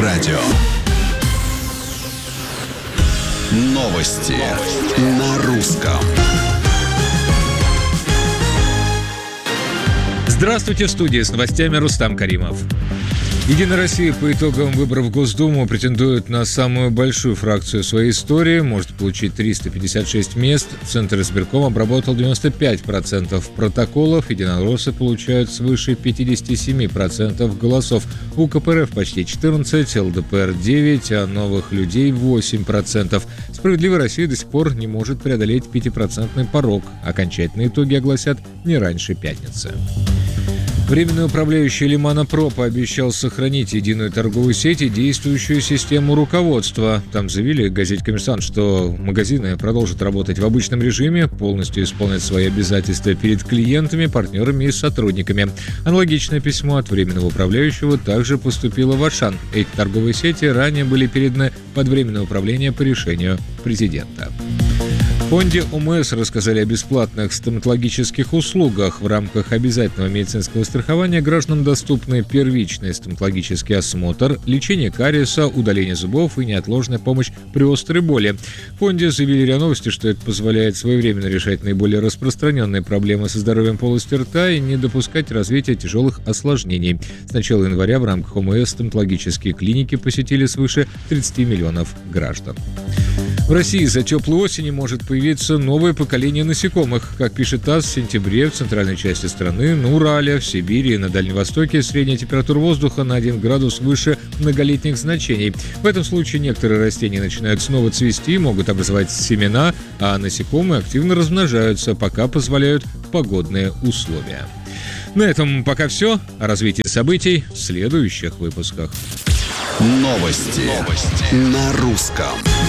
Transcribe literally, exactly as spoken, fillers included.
радио. Новости на русском. Здравствуйте, в студии с новостями Рустам Каримов. «Единая Россия» по итогам выборов в Госдуму претендует на самую большую фракцию своей истории, может получить триста пятьдесят шесть мест. Центр избирком обработал девяносто пять процентов протоколов, единороссы получают свыше пятьдесят семь процентов голосов. У ка пэ эр эф почти четырнадцать процентов, эл дэ пэ эр девять процентов, а новых людей восемь процентов. «Справедливая Россия» до сих пор не может преодолеть пятипроцентный порог. Окончательные итоги огласят не раньше пятницы. Временный управляющий Лимана-Про пообещал сохранить единую торговую сеть и действующую систему руководства. Там заявили газете «Коммерсант», что магазины продолжат работать в обычном режиме, полностью исполнят свои обязательства перед клиентами, партнерами и сотрудниками. Аналогичное письмо от временного управляющего также поступило в Ашан. Эти торговые сети ранее были переданы под временное управление по решению президента. В фонде о эм эс рассказали о бесплатных стоматологических услугах. В рамках обязательного медицинского страхования гражданам доступны первичный стоматологический осмотр, лечение кариеса, удаление зубов и неотложная помощь при острой боли. В фонде заявили РИА Новости, что это позволяет своевременно решать наиболее распространенные проблемы со здоровьем полости рта и не допускать развития тяжелых осложнений. С начала января в рамках о эм эс стоматологические клиники посетили свыше тридцать миллионов граждан. В России за теплой осени может появиться новое поколение насекомых. Как пишет ТАСС, в сентябре в центральной части страны, на Урале, в Сибири и на Дальнем Востоке средняя температура воздуха на один градус выше многолетних значений. В этом случае некоторые растения начинают снова цвести, могут образовать семена, а насекомые активно размножаются, пока позволяют погодные условия. На этом пока все. О развитии событий в следующих выпусках. Новости, Новости. на русском.